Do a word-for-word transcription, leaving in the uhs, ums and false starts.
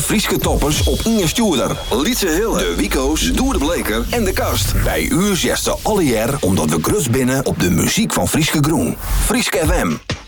Frieske toppers op Inge Stuurder, Lietse Hille, de Wico's, Doer de Bleker en de Kast. Bij u zegt ze alle jaar omdat we grus binnen op de muziek van Frieske Groen. Frieske F M.